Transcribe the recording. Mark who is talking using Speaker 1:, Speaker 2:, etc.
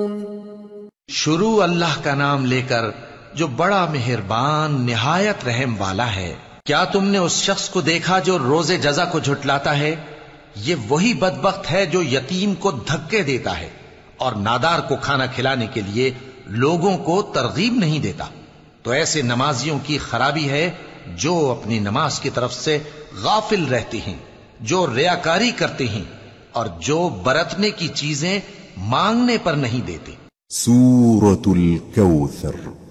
Speaker 1: शुरू अल्लाह का नाम लेकर जो बड़ा मेहरबान निहायत रहम वाला है। क्या तुमने उस शख्स को देखा जो रोजे जजा को झुटलाता है? ये वही बदबख्त है जो यतीम को धक्के देता है और नादार को खाना खिलाने के लिए लोगों को तरगीब नहीं देता। तो ऐसे नमाजियों की खराबी है जो अपनी नमाज की तरफ से गाफिल रहते हैं, जो रियाकारी करते हैं और जो बरतने की चीजें मांगने पर नहीं देते।
Speaker 2: सूरतुल कौसर।